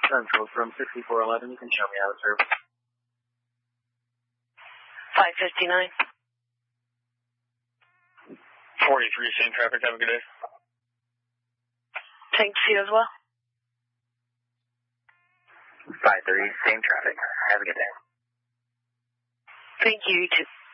Central from 6411, you can show me out of service. 559. 43, same traffic, have a good day. Thanks, you as well. 53, same traffic, have a good day. Thank you, you too.